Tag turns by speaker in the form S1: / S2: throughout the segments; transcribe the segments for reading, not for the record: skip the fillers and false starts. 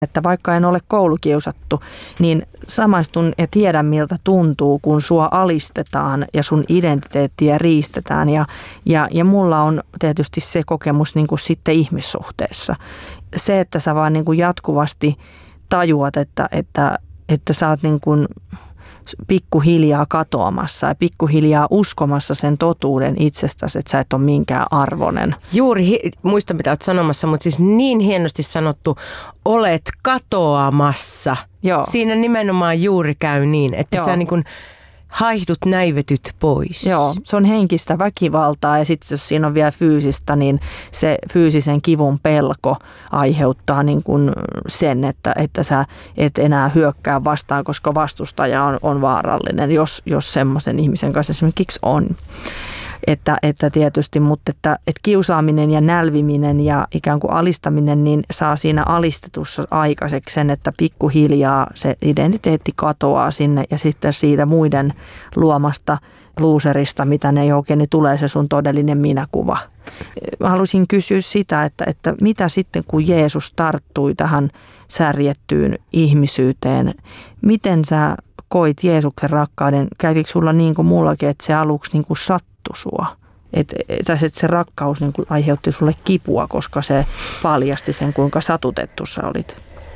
S1: Että vaikka en ole koulukiusattu, niin samaistun ja tiedän miltä tuntuu, kun sua alistetaan ja sun identiteettiä riistetään. Ja mulla on tietysti se kokemus niin kuin sitten ihmissuhteessa. Se, että sä vaan niin kuin jatkuvasti tajuat, että sä oot niin kuin pikkuhiljaa katoamassa ja pikkuhiljaa uskomassa sen totuuden itsestäsi, että sä et ole minkään arvoinen.
S2: Juuri muista, mitä olet sanomassa, mutta siis niin hienosti sanottu, olet katoamassa.
S1: Joo.
S2: Siinä nimenomaan juuri käy niin, että
S1: Joo.
S2: sä niin kuin haihdut, näivetyt pois.
S1: Joo, se on henkistä väkivaltaa ja sitten jos siinä on vielä fyysistä, niin se fyysisen kivun pelko aiheuttaa niin kuin sen, että sä et enää hyökkää vastaan, koska vastustaja on vaarallinen, jos semmoisen ihmisen kanssa esimerkiksi on. Että tietysti, mutta että kiusaaminen ja nälviminen ja ikään kuin alistaminen, niin saa siinä alistetussa aikaiseksi sen, että pikkuhiljaa se identiteetti katoaa sinne ja sitten siitä muiden luomasta luuserista, mitä ne oikein, niin tulee se sun todellinen minäkuva. Mä haluaisin kysyä sitä, että mitä sitten kun Jeesus tarttui tähän särjettyyn ihmisyyteen, miten sä koit Jeesuksen rakkauden? Kävikö sulla niin kuin mullakin, että se aluksi niin kuin sattui sua? Että se rakkaus niin kuin aiheutti sulle kipua, koska se paljasti sen, kuinka satutettu sä olit?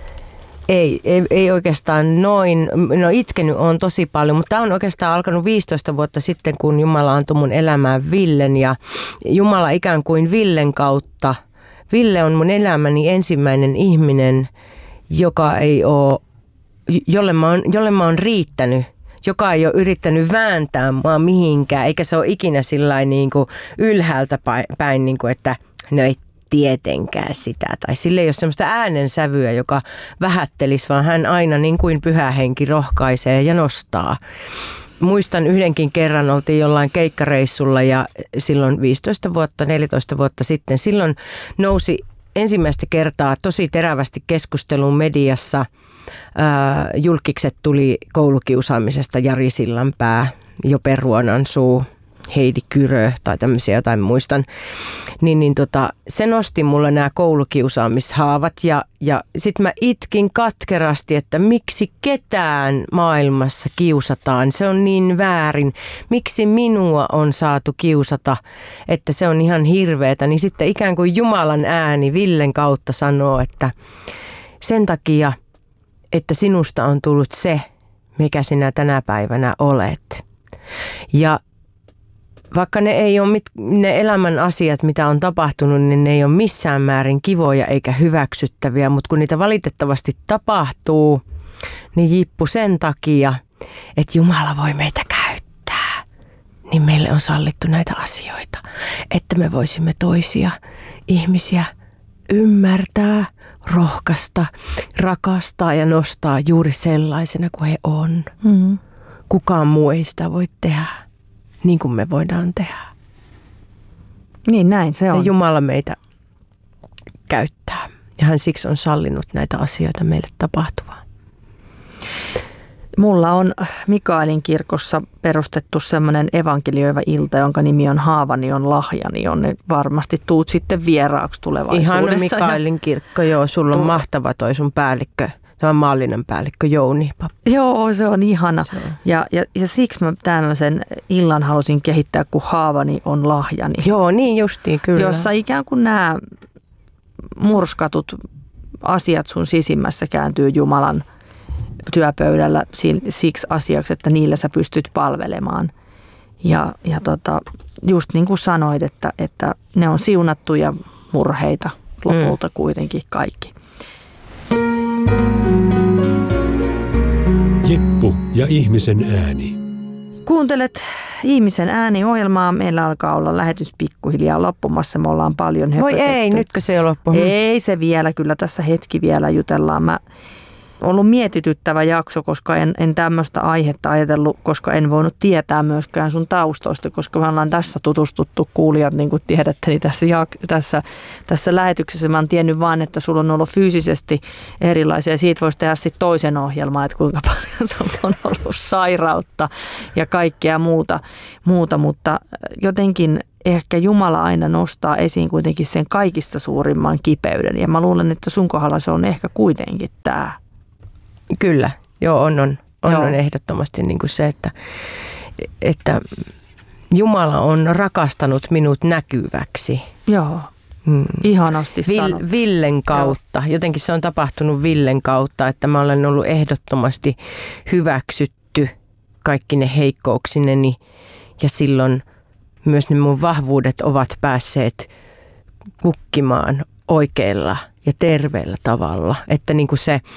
S2: Ei oikeastaan noin. No itkenyt on tosi paljon, mutta tämä on oikeastaan alkanut 15 vuotta sitten, kun Jumala antoi mun elämään Villen. Ja Jumala ikään kuin Villen kautta. Ville on mun elämäni ensimmäinen ihminen, joka ei ole, jolle mä oon riittänyt. Joka ei ole yrittänyt vääntää mua mihinkään, eikä se ole ikinä sillain niin kuin ylhäältä päin, niin kuin, että no ei tietenkään sitä. Tai sille ei ole semmoista äänensävyä, joka vähättelisi, vaan hän aina niin kuin Pyhä Henki rohkaisee ja nostaa. Muistan yhdenkin kerran, oltiin jollain keikkareissulla ja silloin 14 vuotta sitten, silloin nousi ensimmäistä kertaa tosi terävästi keskusteluun mediassa. Julkikset tuli koulukiusaamisesta, Jari Sillanpää, Jope Ruonansuu, Heidi Kyrö tai tämmöisiä jotain muistan. Se nosti mulle nämä koulukiusaamishaavat ja sitten mä itkin katkerasti, että miksi ketään maailmassa kiusataan. Se on niin väärin. Miksi minua on saatu kiusata, että se on ihan hirveetä. Niin sitten ikään kuin Jumalan ääni Villen kautta sanoo, että sen takia, että sinusta on tullut se, mikä sinä tänä päivänä olet. Ja vaikka ne ei ole ne elämän asiat, mitä on tapahtunut, niin ne ei ole missään määrin kivoja eikä hyväksyttäviä, mutta kun niitä valitettavasti tapahtuu, niin Jippu sen takia, että Jumala voi meitä käyttää, niin meille on sallittu näitä asioita, että me voisimme toisia ihmisiä ymmärtää, rohkaista, rakastaa ja nostaa juuri sellaisena kuin he on. Mm-hmm. Kukaan muu ei sitä voi tehdä niin kuin me voidaan tehdä.
S1: Niin näin se on.
S2: Ja Jumala meitä käyttää. Ja hän siksi on sallinut näitä asioita meille tapahtuvaa.
S1: Mulla on Mikaelin kirkossa perustettu semmoinen evankelioiva ilta, jonka nimi on Haavani on lahjani, jonne varmasti tuut sitten vieraaksi tulevaisuudessa.
S2: Ihan Mikaelin kirkko, joo. Sulla on mahtava toi sun päällikkö, tämä maallinen päällikkö Jouni.
S1: Joo, se on ihana. Se on. Ja siksi mä tämmöisen illan halusin kehittää, kun Haavani on lahjani.
S2: Joo, niin justiin, kyllä.
S1: Jossa ikään kuin nämä murskatut asiat sun sisimmässä kääntyy Jumalan työpöydällä siksi asiaksi, että niillä sä pystyt palvelemaan. Ja just niin kuin sanoit, että ne on siunattuja murheita lopulta kuitenkin kaikki.
S3: Jippu ja ihmisen ääni.
S1: Kuuntelet Ihmisen ääni-ohjelmaa. Meillä alkaa olla lähetys pikkuhiljaa loppumassa. Me ollaan paljon höpötetty.
S2: Voi ei, nytkö se on loppunut?
S1: Ei se vielä, kyllä tässä hetki vielä jutellaan. Mä ollut mietityttävä jakso, koska en tämmöistä aihetta ajatellut, koska en voinut tietää myöskään sun taustoista, koska me ollaan tässä tutustuttu, kuulijat, niin kuin tiedätte, niin tässä lähetyksessä mä oon tiennyt vaan, että sulla on ollut fyysisesti erilaisia. Siitä voisi tehdä sitten toisen ohjelman, että kuinka paljon sulla on ollut sairautta ja kaikkea muuta, mutta jotenkin ehkä Jumala aina nostaa esiin kuitenkin sen kaikista suurimman kipeyden. Ja mä luulen, että sun kohdalla se on ehkä kuitenkin tämä.
S2: Kyllä, joo, on ehdottomasti niin kuin se, että Jumala on rakastanut minut näkyväksi.
S1: Joo, ihanasti sanottu.
S2: Villen kautta. Joo. Jotenkin se on tapahtunut Villen kautta, että mä olen ollut ehdottomasti hyväksytty kaikki ne heikkouksineni ja silloin myös ne mun vahvuudet ovat päässeet kukkimaan oikealla ja terveellä tavalla. Että niin kuin se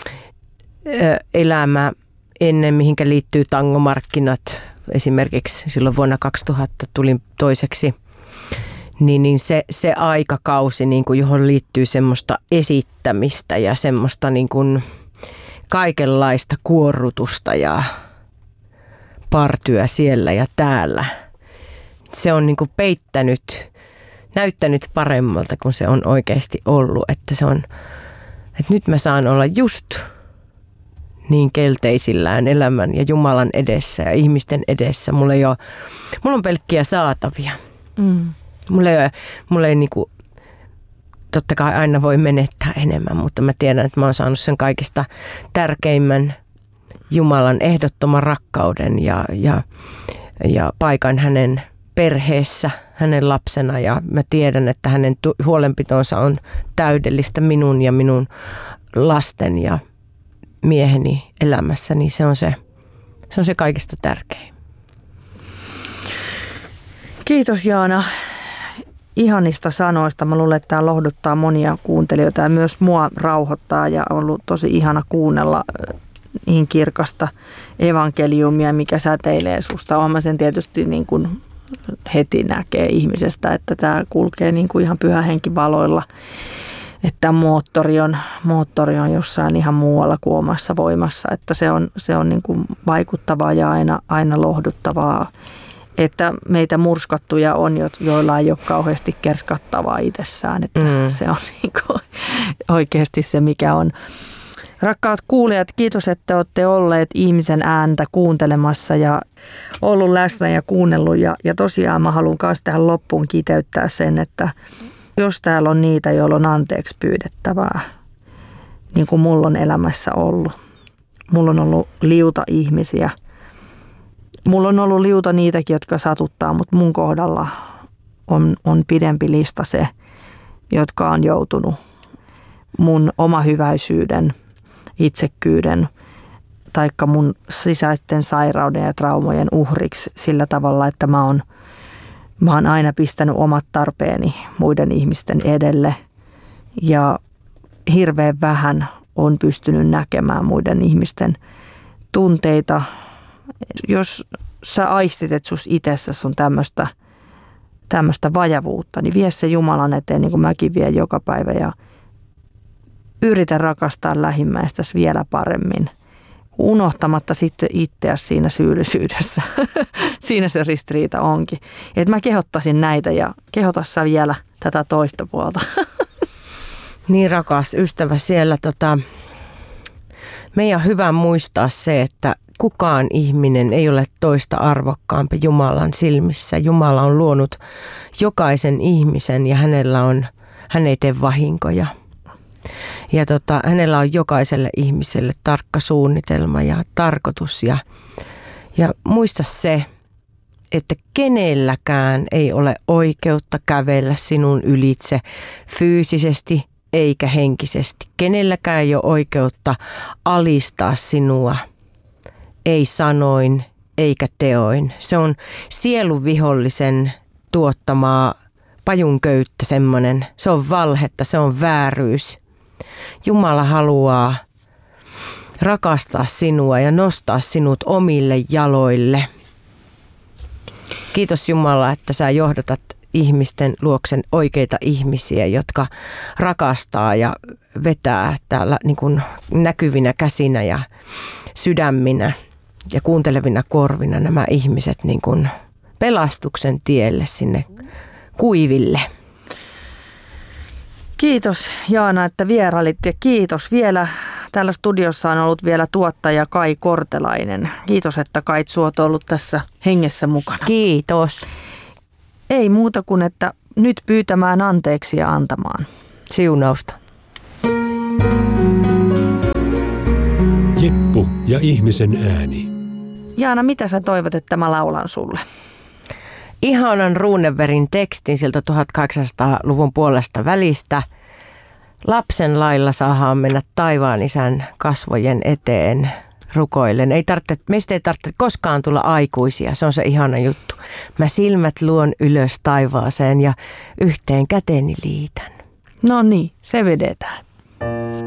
S2: elämä ennen, mihinkä liittyy tangomarkkinat, esimerkiksi silloin vuonna 2000 tulin toiseksi, niin se aikakausi, niin kuin johon liittyy semmoista esittämistä ja semmoista niin kuin kaikenlaista kuorrutusta ja partyä siellä ja täällä. Se on niin kuin näyttänyt paremmalta kuin se on oikeasti ollut, että nyt mä saan olla just niin kelteisillään elämän ja Jumalan edessä ja ihmisten edessä. Mulla on pelkkiä saatavia. Mulla ei niinku, totta kai aina voi menettää enemmän, mutta mä tiedän, että mä oon saanut sen kaikista tärkeimmän Jumalan ehdottoman rakkauden ja paikan hänen perheessä, hänen lapsena, ja mä tiedän, että hänen huolenpitonsa on täydellistä minun ja minun lasten ja mieheni elämässä, niin se on se kaikista tärkein.
S1: Kiitos Jaana ihanista sanoista. Mä luulen, että tämä lohduttaa monia kuuntelijoita ja myös mua rauhoittaa ja on ollut tosi ihana kuunnella niin kirkasta evankeliumia, mikä säteilee susta. Olen mä sen tietysti niin kuin heti näkee ihmisestä, että tämä kulkee niin kuin ihan Pyhä Henki valoilla. Että moottori on jossain ihan muualla kuin omassa voimassa. Että se on niin kuin vaikuttavaa ja aina lohduttavaa. Että meitä murskattuja on, joilla ei ole kauheasti kerskattavaa itsessään. Että se on niin kuin oikeasti se, mikä on. Rakkaat kuulijat, kiitos, että olette olleet ihmisen ääntä kuuntelemassa ja ollut läsnä ja kuunnellut. Ja tosiaan mä haluan myös tähän loppuun kiteyttää sen, että jos täällä on niitä, joilla on anteeksi pyydettävää, niin kuin mulla on elämässä ollut. Mulla on ollut liuta ihmisiä. Mulla on ollut liuta niitäkin, jotka satuttaa, mutta mun kohdalla on pidempi lista se, jotka on joutunut mun omahyväisyyden, itsekkyyden taikka mun sisäisten sairauden ja traumojen uhriksi sillä tavalla, että mä oon aina pistänyt omat tarpeeni muiden ihmisten edelle ja hirveän vähän on pystynyt näkemään muiden ihmisten tunteita. Jos sä aistit, että sus itsessäsi on tämmöistä vajavuutta, niin vie se Jumalan eteen, niin kuin mäkin vien joka päivä ja yritä rakastaa lähimmäistäsi vielä paremmin, unohtamatta sitten itseäsi siinä syyllisyydessä. Siinä se ristiriita onkin. Et mä kehottaisin näitä ja kehota sä vielä tätä toista puolta.
S2: Niin rakas ystävä siellä, meidän on hyvä muistaa se, että kukaan ihminen ei ole toista arvokkaampi Jumalan silmissä. Jumala on luonut jokaisen ihmisen ja hän ei tee vahinkoja. Ja hänellä on jokaiselle ihmiselle tarkka suunnitelma ja tarkoitus. Ja muista se, että kenelläkään ei ole oikeutta kävellä sinun ylitse fyysisesti eikä henkisesti. Kenelläkään ei ole oikeutta alistaa sinua, ei sanoin eikä teoin. Se on sielun vihollisen tuottamaa pajunköyttä semmoinen. Se on valhetta, se on vääryys. Jumala haluaa rakastaa sinua ja nostaa sinut omille jaloille. Kiitos Jumala, että sä johdatat ihmisten luoksen oikeita ihmisiä, jotka rakastaa ja vetää täällä niin kuin näkyvinä käsinä ja sydäminä ja kuuntelevina korvina nämä ihmiset niin kuin pelastuksen tielle sinne kuiville.
S1: Kiitos Jaana, että vierailit ja kiitos vielä. Täällä studiossa on ollut vielä tuottaja Kai Kortelainen. Kiitos, että Kai, sua oot ollut tässä hengessä mukana.
S2: Kiitos.
S1: Ei muuta kuin, että nyt pyytämään anteeksi ja antamaan.
S2: Siunausta.
S3: Jeppu ja ihmisen ääni.
S1: Jaana, mitä sä toivot, että mä laulan sulle?
S2: Ihanan Runebergin tekstin sieltä 1800-luvun puolesta välistä. Lapsen lailla saadaan mennä taivaan isän kasvojen eteen rukoillen. Meistä ei tarvitse koskaan tulla aikuisia, se on se ihana juttu. Mä silmät luon ylös taivaaseen ja yhteen käteeni liitän.
S1: No niin, se vedetään.